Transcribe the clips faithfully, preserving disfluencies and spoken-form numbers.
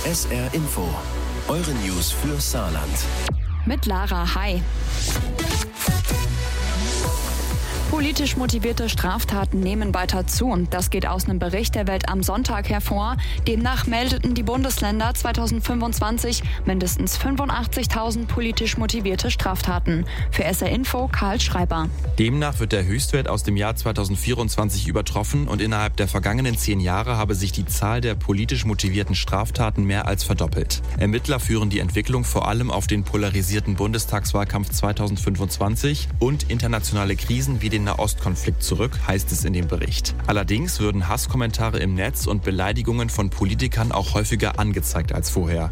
S R Info, eure News für Saarland. Mit Lara, hi. Politisch motivierte Straftaten nehmen weiter zu. Das geht aus einem Bericht der Welt am Sonntag hervor. Demnach meldeten die Bundesländer zweitausendfünfundzwanzig mindestens fünfundachtzigtausend politisch motivierte Straftaten. Für S R Info Karl Schreiber. Demnach wird der Höchstwert aus dem Jahr zweitausendvierundzwanzig übertroffen und innerhalb der vergangenen zehn Jahre habe sich die Zahl der politisch motivierten Straftaten mehr als verdoppelt. Ermittler führen die Entwicklung vor allem auf den polarisierten Bundestagswahlkampf zweitausendfünfundzwanzig und internationale Krisen wie den Nahostkonflikt zurück, heißt es in dem Bericht. Allerdings würden Hasskommentare im Netz und Beleidigungen von Politikern auch häufiger angezeigt als vorher.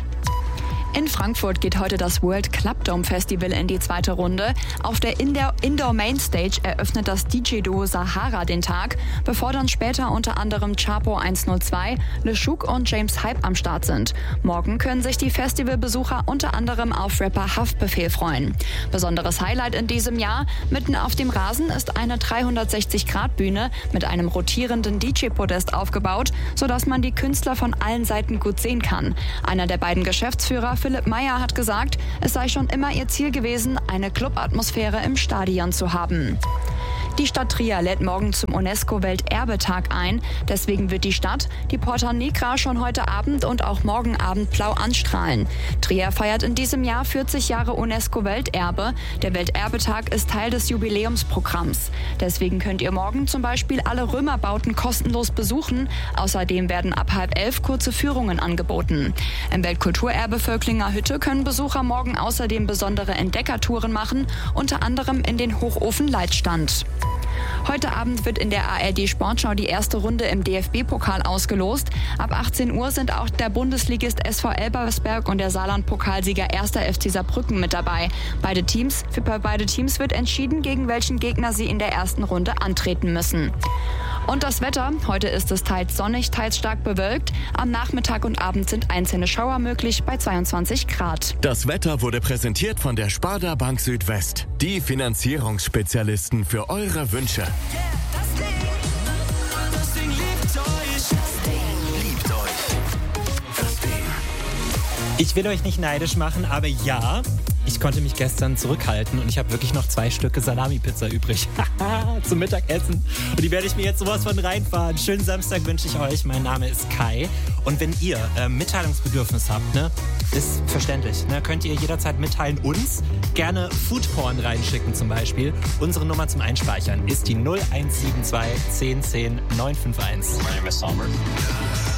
In Frankfurt geht heute das World Club Dome Festival in die zweite Runde. Auf der Indoor, Indoor Main Stage eröffnet das D J-Duo Sahara den Tag, bevor dann später unter anderem Chapo hundertzwei, LeShook und James Hype am Start sind. Morgen können sich die Festivalbesucher unter anderem auf Rapper Haftbefehl freuen. Besonderes Highlight in diesem Jahr: mitten auf dem Rasen ist eine dreihundertsechzig Grad Bühne mit einem rotierenden D J-Podest aufgebaut, sodass man die Künstler von allen Seiten gut sehen kann. Einer der beiden Geschäftsführer, Philipp Meyer, hat gesagt, es sei schon immer ihr Ziel gewesen, eine Clubatmosphäre im Stadion zu haben. Die Stadt Trier lädt morgen zum UNESCO-Welterbetag ein. Deswegen wird die Stadt die Porta Nigra schon heute Abend und auch morgen Abend blau anstrahlen. Trier feiert in diesem Jahr vierzig Jahre UNESCO-Welterbe. Der Welterbetag ist Teil des Jubiläumsprogramms. Deswegen könnt ihr morgen zum Beispiel alle Römerbauten kostenlos besuchen. Außerdem werden ab halb elf kurze Führungen angeboten. Im Weltkulturerbe Völklinger Hütte können Besucher morgen außerdem besondere Entdeckertouren machen, unter anderem in den Hochofen Leitstand. Heute Abend wird in der A R D Sportschau die erste Runde im D F B-Pokal ausgelost. Ab achtzehn Uhr sind auch der Bundesligist S V Elbersberg und der Saarland-Pokalsieger erster F C Saarbrücken mit dabei. Beide Teams, für beide Teams wird entschieden, gegen welchen Gegner sie in der ersten Runde antreten müssen. Und das Wetter: Heute ist es teils sonnig, teils stark bewölkt. Am Nachmittag und Abend sind einzelne Schauer möglich bei zweiundzwanzig Grad. Das Wetter wurde präsentiert von der Sparda Bank Südwest. Die Finanzierungsspezialisten für eure Wünsche. Yeah, das Ding, das Ding liebt euch. Das Ding liebt euch. Das Ding. Ich will euch nicht neidisch machen, aber ja, ich konnte mich gestern zurückhalten und ich habe wirklich noch zwei Stücke Salami-Pizza übrig zum Mittagessen. Und die werde ich mir jetzt sowas von reinfahren. Schönen Samstag wünsche ich euch. Mein Name ist Kai. Und wenn ihr äh, Mitteilungsbedürfnis habt, ne, ist verständlich, ne, könnt ihr jederzeit mitteilen. Uns gerne Foodporn reinschicken zum Beispiel. Unsere Nummer zum Einspeichern ist die null eins sieben zwei zehn zehn neun fünf eins. My name is Sommer.